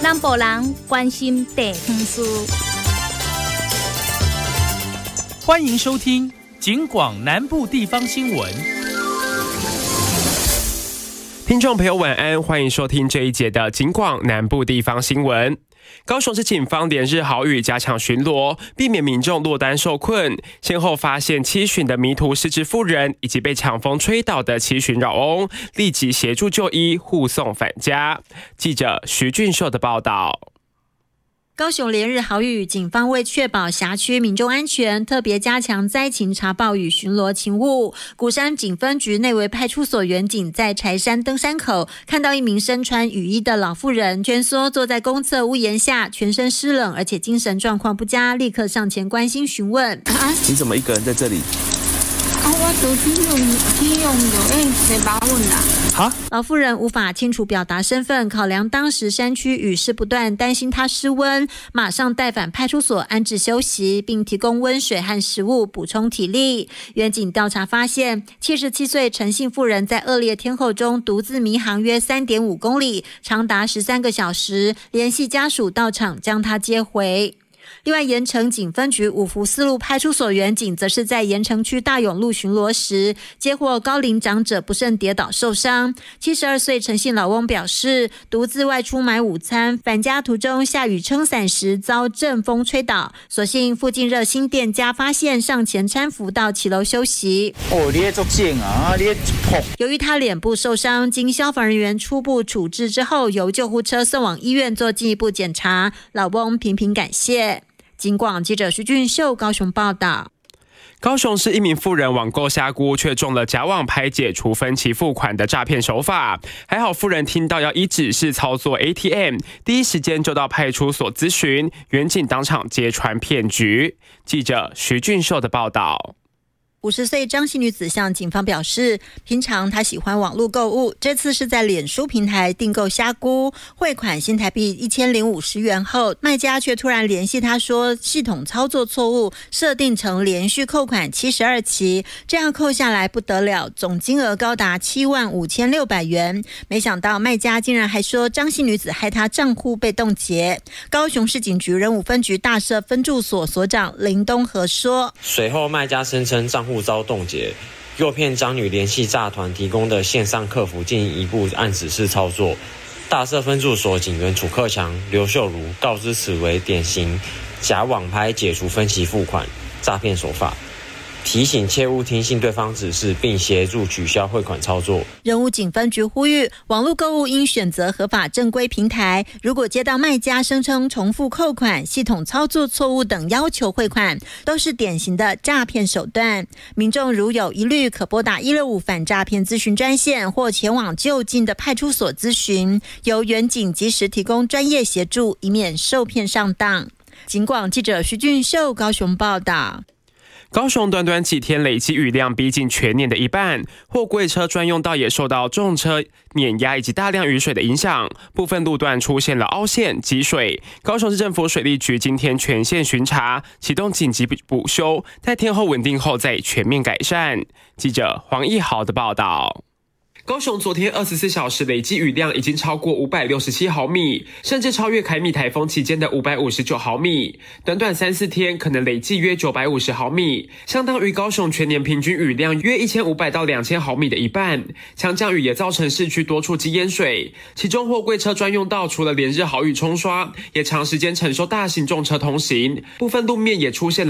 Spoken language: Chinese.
南部人关心地方事。 欢迎收听警广南部地方新闻。 听众朋友晚安，欢迎收听这一节的警广南部地方新闻。高雄市警方连日豪雨加强巡逻，避免民众落单受困，先后发现七旬的迷途失智妇人以及被强风吹倒的七旬老翁，立即协助就医，护送返家。记者徐俊秀的报道。 高雄连日豪雨，警方为确保辖区民众安全，特别加强灾情查报与巡逻勤务。鼓山警分局内围派出所员警在柴山登山口看到一名身穿雨衣的老妇人蜷缩坐在公厕屋檐下，全身湿冷，而且精神状况不佳，立刻上前关心询问。 你怎么一个人在这里？ 我昨天用谁把我啦？ 老妇人无法清楚表达身份，考量当时山区雨势不断，担心她失温，马上带返派出所安置休息，并提供温水和食物补充体力。员警调查发现，77岁陈姓妇人在恶劣天候中独自迷航约 3.5 公里，长达13个小时，联系家属到场将她接回。另外，盐城警分局五福四路派出所员警则是在盐城区大勇路巡逻时，接获高龄长者不慎跌倒受伤。72岁陈姓老翁表示，独自外出买午餐，返家途中下雨撑伞时遭阵风吹倒，所幸附近热心店家发现，上前搀扶到骑楼休息。 你在做贱啊！你由于他脸部受伤，经消防人员初步处置之后，由救护车送往医院做进一步检查。老翁频频感谢。警广记者徐俊秀高雄报道。 高雄市一名妇人网购虾菇，却中了假网拍解除分期付款的诈骗手法。还好妇人听到要依指示操作 ATM， 第一时间就到派出所咨询，员警当场揭穿骗局。记者徐俊秀的报道。 50岁张姓女子向警方表示，平常她喜欢网络购物，这次是在脸书平台订购虾菇，汇款新台币1050元后，卖家却突然联系她说系统操作错误，设定成连续扣款72期，这样扣下来不得了，总金额高达75600元。没想到卖家竟然还说张姓女子害她账户被冻结。高雄市警局仁武分局大社分驻所所长林东和说， 随后卖家声称账户遭冻结，诱骗张女联系诈团提供的线上客服进一步按指示操作。大社分驻所警员楚克强、刘秀如告知此为典型假网拍解除分期付款诈骗手法，提醒切勿听信对方指示，并协助取消汇款操作。 仁武警分局呼吁，网络购物应选择合法正规平台，如果接到卖家声称重复扣款、系统操作错误等要求汇款，都是典型的诈骗手段。民众如有疑虑，可拨打165反诈骗咨询专线，或前往就近的派出所咨询，由员警及时提供专业协助，以免受骗上当。警广记者徐俊秀高雄报道。 高雄短短几天累积雨量逼近全年的一半，货柜车专用道也受到重车碾压以及大量雨水的影响，部分路段出现了凹陷、积水。高雄市政府水利局今天全线巡查，启动紧急补修，待天候稳定后再全面改善。记者黄义豪的报道。高雄昨天24小时累计雨量已经超过567毫米，甚至超越凯米台风期间的559毫米。短短3-4天可能累计约950毫米，相当于高雄全年平均雨量约1500到2000毫米的一半。强降雨也造成市区多处积淹水，其中货柜车专用道除了连日豪雨冲刷，也长时间承受大型重车通行，部分路面也出现了